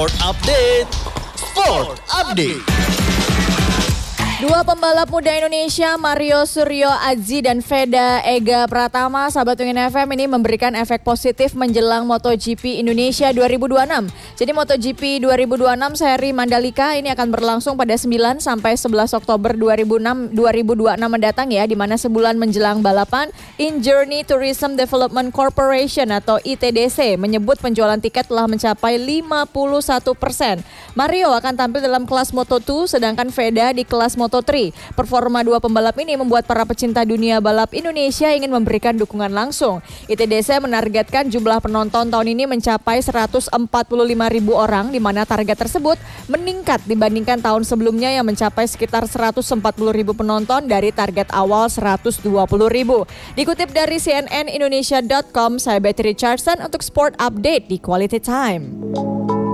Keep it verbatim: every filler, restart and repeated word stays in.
Sport Update. Sport Update. Dua pembalap muda Indonesia, Mario Suryo Aji dan Veda Ega Pratama, sahabat Wingin F M, ini memberikan efek positif menjelang MotoGP Indonesia dua ribu dua puluh enam. Jadi MotoGP dua ribu dua puluh enam seri Mandalika ini akan berlangsung pada sembilan sampai sebelas Oktober dua ribu dua puluh enam mendatang ya, di mana sebulan menjelang balapan, In Journey Tourism Development Corporation atau I T D C menyebut penjualan tiket telah mencapai lima puluh satu persen. Mario akan tampil dalam kelas Moto dua, sedangkan Veda di kelas Moto tiga. Performa dua pembalap ini membuat para pecinta dunia balap Indonesia ingin memberikan dukungan langsung. I T D C menargetkan jumlah penonton tahun ini mencapai seratus empat puluh lima ribu orang, di mana target tersebut meningkat dibandingkan tahun sebelumnya yang mencapai sekitar seratus empat puluh ribu penonton dari target awal seratus dua puluh ribu. Dikutip dari C N N Indonesia dot com, saya Betty Richardson untuk Sport Update di Quality Time.